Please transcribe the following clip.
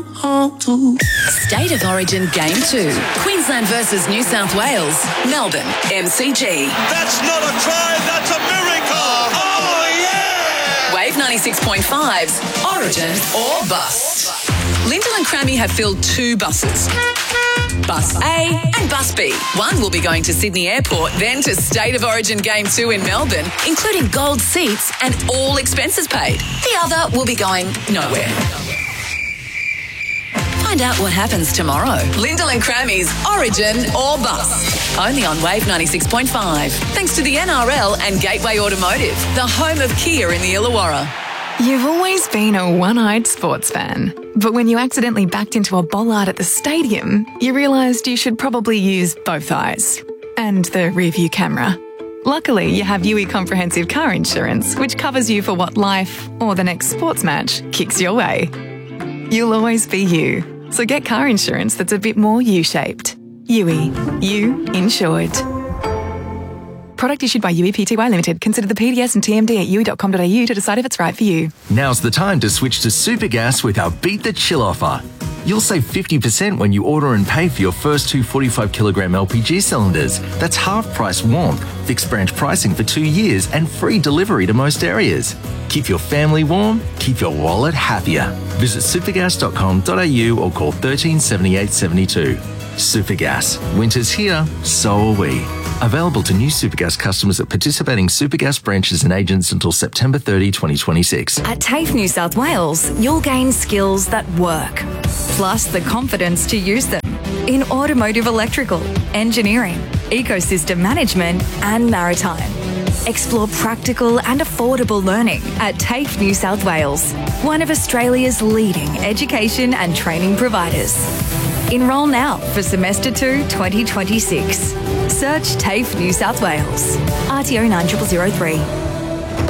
State of Origin Game 2. Queensland versus New South Wales. Melbourne, MCG. That's not a try, that's a miracle! Oh, yeah! Wave 96.5's Origin or Bust. Lyndall and Crammy have filled 2 buses. Bus A and Bus B. One will be going to Sydney Airport, then to State of Origin Game 2 in Melbourne, including gold seats and all expenses paid. The other will be going nowhere. Find out what happens tomorrow. Lyndall and Crammy's Origin or Bust. Only on Wave 96.5. Thanks to the NRL and Gateway Automotive, the home of Kia in the Illawarra. You've always been a one-eyed sports fan. But when you accidentally backed into a bollard at the stadium, you realised you should probably use both eyes. And the rear-view camera. Luckily, you have UE Comprehensive Car Insurance, which covers you for what life, or the next sports match, kicks your way. You'll always be you. So get car insurance that's a bit more U-shaped. UE. You insured. Product issued by UE Pty Limited. Consider the PDS and TMD at UE.com.au to decide if it's right for you. Now's the time to switch to Supergas with our Beat the Chill offer. You'll save 50% when you order and pay for your first 2 45-kilogram LPG cylinders. That's half price warmth, fixed branch pricing for 2 years and free delivery to most areas. Keep your family warm, keep your wallet happier. Visit supergas.com.au or call 13 78 72. Supergas. Winter's here, so are we. Available to new Supergas customers at participating Supergas branches and agents until September 30, 2026. At TAFE New South Wales, you'll gain skills that work, plus the confidence to use them in automotive electrical, engineering, ecosystem management and maritime. Explore practical and affordable learning at TAFE New South Wales, one of Australia's leading education and training providers. Enrol now for Semester 2 2026. Search TAFE New South Wales. RTO 9003.